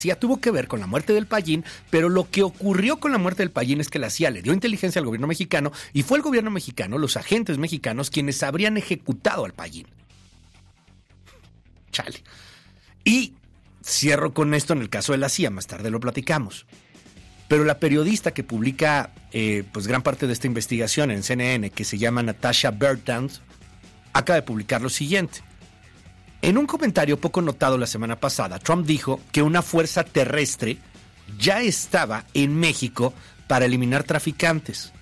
CIA tuvo que ver con la muerte del Pallín, pero lo que ocurrió con la muerte del Pallín es que la CIA le dio inteligencia al gobierno mexicano y fue el gobierno mexicano, los agentes mexicanos, quienes habrían ejecutado al Pallín. Chale. Y cierro con esto en el caso de la CIA, más tarde lo platicamos. Pero la periodista que publica pues gran parte de esta investigación en CNN, que se llama Natasha Bertrand, acaba de publicar lo siguiente. En un comentario poco notado la semana pasada, Trump dijo que una fuerza terrestre ya estaba en México para eliminar traficantes.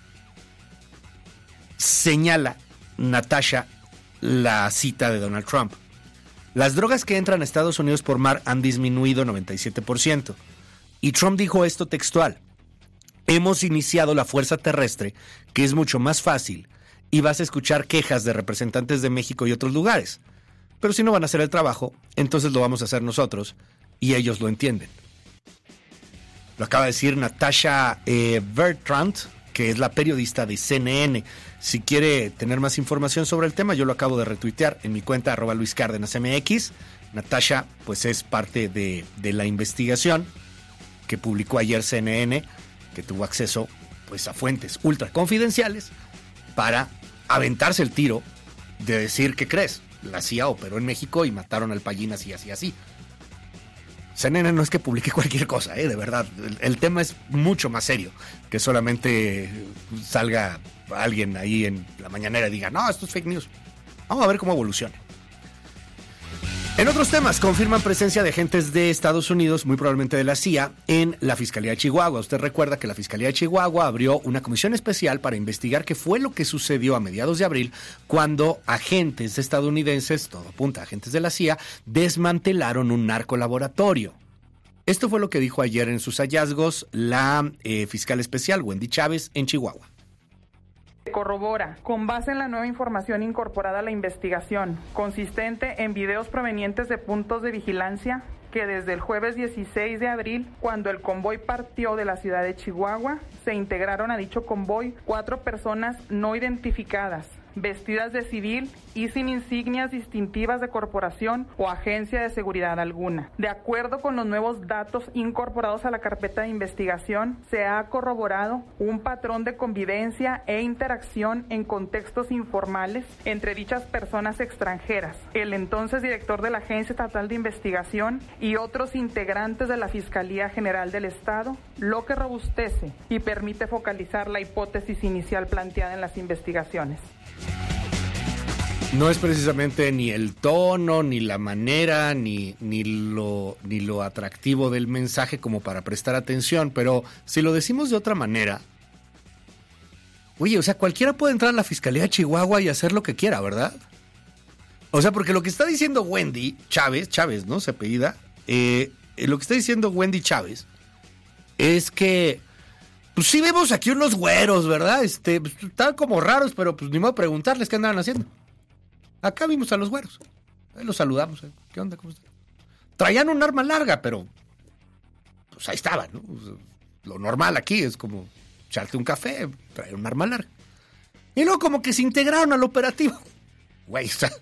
Señala Natasha la cita de Donald Trump. Las drogas que entran a Estados Unidos por mar han disminuido 97%. Y Trump dijo esto textual. Hemos iniciado la fuerza terrestre, que es mucho más fácil, y vas a escuchar quejas de representantes de México y otros lugares. Pero si no van a hacer el trabajo, entonces lo vamos a hacer nosotros, y ellos lo entienden. Lo acaba de decir Natasha Bertrand, que es la periodista de CNN. Si quiere tener más información sobre el tema, yo lo acabo de retuitear en mi cuenta @LuisCárdenasMX. Natasha, pues es parte de la investigación que publicó ayer CNN, que tuvo acceso pues a fuentes ultra confidenciales para aventarse el tiro de decir, ¿qué crees? La CIA operó en México y mataron al Pallín así. CNN no es que publique cualquier cosa, de verdad. El tema es mucho más serio que solamente salga alguien ahí en la mañanera y diga, no, esto es fake news. Vamos a ver cómo evoluciona. En otros temas, confirman presencia de agentes de Estados Unidos, muy probablemente de la CIA, en la Fiscalía de Chihuahua. Usted recuerda que la Fiscalía de Chihuahua abrió una comisión especial para investigar qué fue lo que sucedió a mediados de abril cuando agentes estadounidenses, todo apunta a agentes de la CIA, desmantelaron un narcolaboratorio. Esto fue lo que dijo ayer en sus hallazgos la fiscal especial Wendy Chávez en Chihuahua. Corrobora, con base en la nueva información incorporada a la investigación, consistente en videos provenientes de puntos de vigilancia, que desde el jueves 16 de abril, cuando el convoy partió de la ciudad de Chihuahua, se integraron a dicho convoy 4 personas no identificadas, vestidas de civil y sin insignias distintivas de corporación o agencia de seguridad alguna. De acuerdo con los nuevos datos incorporados a la carpeta de investigación, se ha corroborado un patrón de convivencia e interacción en contextos informales entre dichas personas extranjeras, el entonces director de la Agencia Estatal de Investigación y otros integrantes de la Fiscalía General del Estado, lo que robustece y permite focalizar la hipótesis inicial planteada en las investigaciones. No es precisamente ni el tono, ni la manera, ni lo atractivo del mensaje como para prestar atención, pero si lo decimos de otra manera, oye, o sea, cualquiera puede entrar a la Fiscalía de Chihuahua y hacer lo que quiera, ¿verdad? O sea, porque lo que está diciendo Wendy Chávez, ¿no? Se apellida, lo que está diciendo Wendy Chávez es que pues sí vemos aquí unos güeros, ¿verdad? Pues, estaban como raros, pero pues ni modo preguntarles qué andaban haciendo. Acá vimos a los güeros. Ahí los saludamos. ¿Qué onda? ¿Cómo están? Traían un arma larga, pero pues ahí estaban, ¿no? Lo normal aquí es como echarte un café, traer un arma larga. Y luego como que se integraron al operativo. Güey, o sea,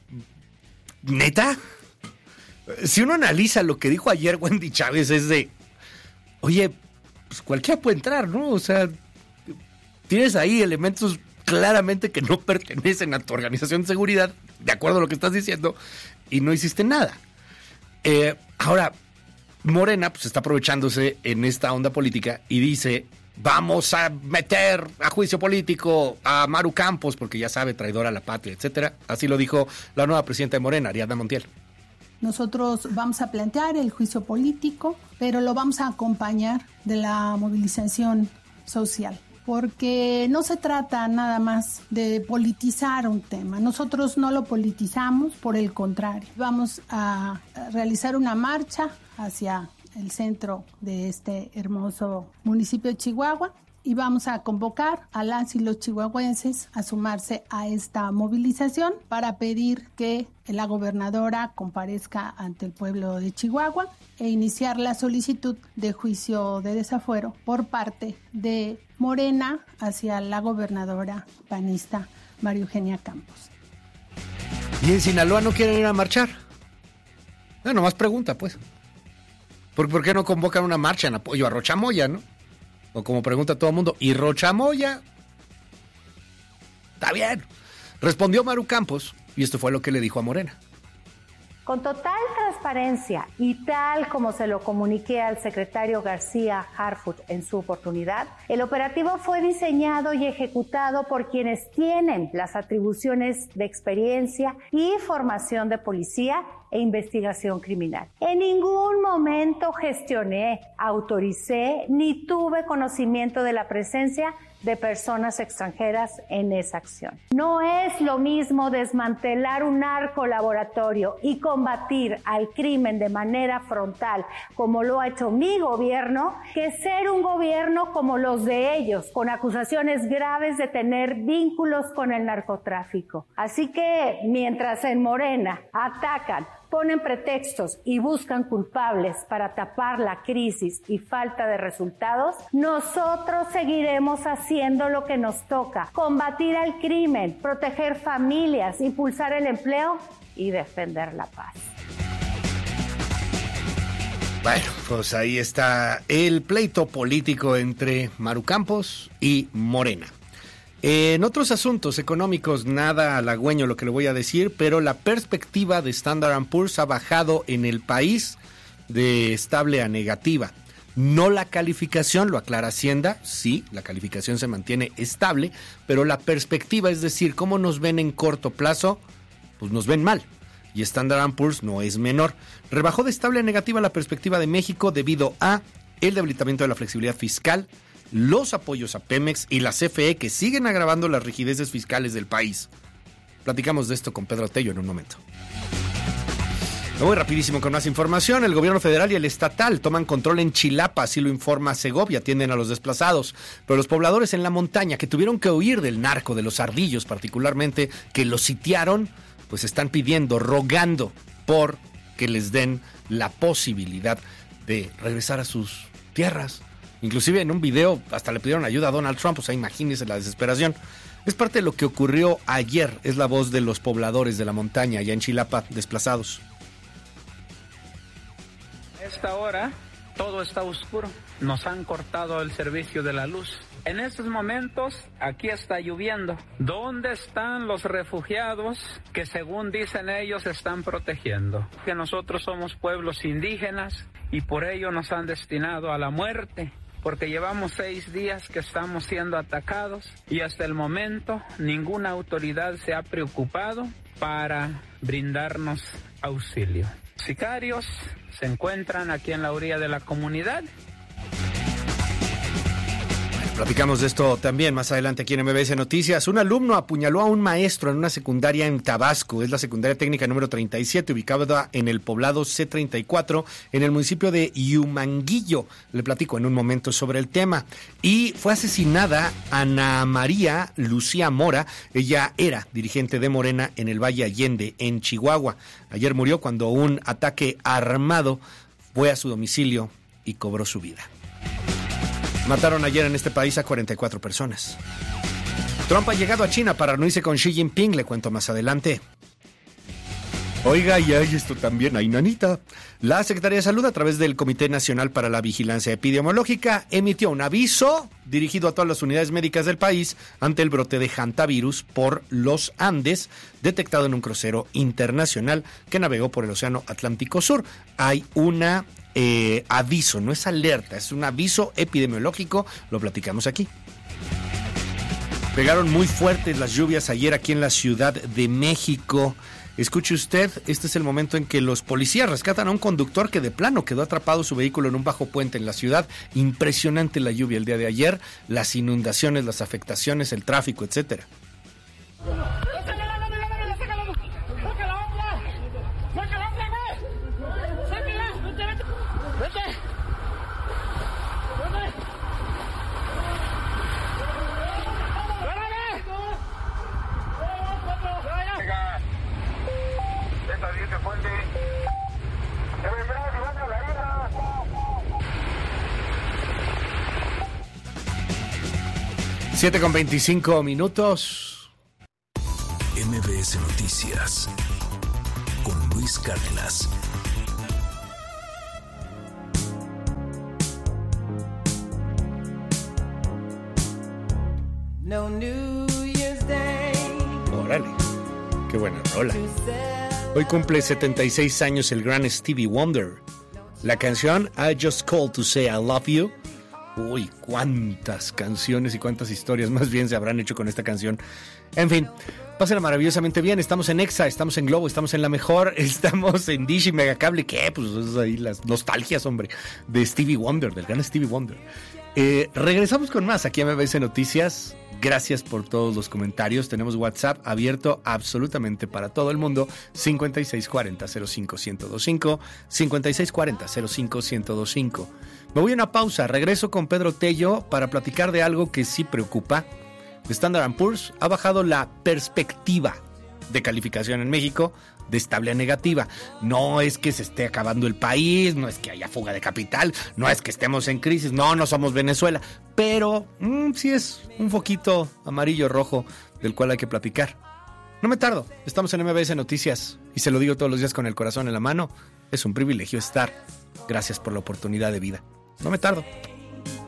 ¿neta? Si uno analiza lo que dijo ayer Wendy Chávez es de, oye, pues cualquiera puede entrar, ¿no? O sea, tienes ahí elementos claramente que no pertenecen a tu organización de seguridad, de acuerdo a lo que estás diciendo, y no hiciste nada. Ahora, Morena pues está aprovechándose en esta onda política y dice, vamos a meter a juicio político a Maru Campos, porque ya sabe, traidora a la patria, etcétera. Así lo dijo la nueva presidenta de Morena, Ariadna Montiel. Nosotros vamos a plantear el juicio político, pero lo vamos a acompañar de la movilización social, porque no se trata nada más de politizar un tema. Nosotros no lo politizamos, por el contrario. Vamos a realizar una marcha hacia el centro de este hermoso municipio de Chihuahua y vamos a convocar a las y los chihuahuenses a sumarse a esta movilización para pedir que la gobernadora comparezca ante el pueblo de Chihuahua e iniciar la solicitud de juicio de desafuero por parte de Morena hacia la gobernadora panista María Eugenia Campos. ¿Y en Sinaloa no quieren ir a marchar? No, nomás pregunta, pues. ¿Por qué no convocan una marcha en apoyo a Rocha Moya, no? O como pregunta todo el mundo, ¿y Rocha Moya? Está bien. Respondió Maru Campos y esto fue lo que le dijo a Morena. Con total transparencia y tal como se lo comuniqué al secretario García Harfuch en su oportunidad, el operativo fue diseñado y ejecutado por quienes tienen las atribuciones de experiencia y formación de policía e investigación criminal. En ningún momento gestioné, autoricé ni tuve conocimiento de la presencia de personas extranjeras en esa acción. No es lo mismo desmantelar un narcolaboratorio y combatir al crimen de manera frontal, como lo ha hecho mi gobierno, que ser un gobierno como los de ellos, con acusaciones graves de tener vínculos con el narcotráfico. Así que, mientras en Morena atacan, ponen pretextos y buscan culpables para tapar la crisis y falta de resultados, nosotros seguiremos haciendo lo que nos toca: combatir al crimen, proteger familias, impulsar el empleo y defender la paz. Bueno, pues ahí está el pleito político entre Maru Campos y Morena. En otros asuntos económicos, nada halagüeño lo que le voy a decir, pero la perspectiva de Standard & Poor's ha bajado en el país de estable a negativa. No la calificación, lo aclara Hacienda, sí, la calificación se mantiene estable, pero la perspectiva, es decir, cómo nos ven en corto plazo, pues nos ven mal. Y Standard & Poor's no es menor. Rebajó de estable a negativa la perspectiva de México debido a el debilitamiento de la flexibilidad fiscal, los apoyos a Pemex y la CFE, que siguen agravando las rigideces fiscales del país. Platicamos de esto con Pedro Tello en un momento. Me voy rapidísimo con más información. El gobierno federal y el estatal toman control en Chilapa, así lo informa Segovia, atienden a los desplazados. Pero los pobladores en la montaña que tuvieron que huir del narco, de los ardillos particularmente, que los sitiaron, pues están pidiendo, rogando por que les den la posibilidad de regresar a sus tierras. Inclusive en un video hasta le pidieron ayuda a Donald Trump, o sea, imagínense la desesperación. Es parte de lo que ocurrió ayer, es la voz de los pobladores de la montaña allá en Chilapa, desplazados. A esta hora todo está oscuro, nos han cortado el servicio de la luz. En estos momentos aquí está lloviendo. ¿Dónde están los refugiados que según dicen ellos están protegiendo? Que nosotros somos pueblos indígenas y por ello nos han destinado a la muerte. Porque llevamos 6 días que estamos siendo atacados y hasta el momento ninguna autoridad se ha preocupado para brindarnos auxilio. Sicarios se encuentran aquí en la orilla de la comunidad. Platicamos de esto también más adelante aquí en MBS Noticias. Un alumno apuñaló a un maestro en una secundaria en Tabasco. Es la secundaria técnica número 37, ubicada en el poblado C34, en el municipio de Huimanguillo. Le platico en un momento sobre el tema. Y fue asesinada Ana María Lucía Mora. Ella era dirigente de Morena en el Valle Allende, en Chihuahua. Ayer murió cuando un ataque armado fue a su domicilio y cobró su vida. Mataron ayer en este país a 44 personas. Trump ha llegado a China para reunirse con Xi Jinping, le cuento más adelante. Oiga, y hay esto también, hay nanita. La Secretaría de Salud, a través del Comité Nacional para la Vigilancia Epidemiológica, emitió un aviso dirigido a todas las unidades médicas del país ante el brote de hantavirus por los Andes, detectado en un crucero internacional que navegó por el Océano Atlántico Sur. Hay una aviso, no es alerta, es un aviso epidemiológico, lo platicamos aquí. Pegaron muy fuertes las lluvias ayer aquí en la Ciudad de México. Escuche usted, este es el momento en que los policías rescatan a un conductor que de plano quedó atrapado su vehículo en un bajo puente en la ciudad. Impresionante la lluvia el día de ayer, las inundaciones, las afectaciones, el tráfico, etcétera. Siete con 25 minutos. MBS Noticias con Luis Cárdenas. Órale, qué buena rola. Hoy cumple 76 años el gran Stevie Wonder. La canción I Just Called to Say I Love You. Uy, cuántas canciones y cuántas historias más bien se habrán hecho con esta canción. En fin, pásenla maravillosamente bien. Estamos en Exa, estamos en Globo, estamos en La Mejor, estamos en Dish y Megacable. ¿Qué? Pues es ahí las nostalgias, hombre, de Stevie Wonder, del gran Stevie Wonder. Regresamos con más aquí a MBS Noticias. Gracias por todos los comentarios. Tenemos WhatsApp abierto absolutamente para todo el mundo. 5640-05-1025, 5640-05-1025. Me voy a una pausa. Regreso con Pedro Tello para platicar de algo que sí preocupa. Standard & Poor's ha bajado la perspectiva de calificación en México de estable a negativa. No es que se esté acabando el país, no es que haya fuga de capital, no es que estemos en crisis, no somos Venezuela, pero sí es un foquito amarillo rojo del cual hay que platicar. No me tardo, estamos en MBS Noticias y se lo digo todos los días con el corazón en la mano. Es un privilegio estar. Gracias por la oportunidad de vida. No me tardo.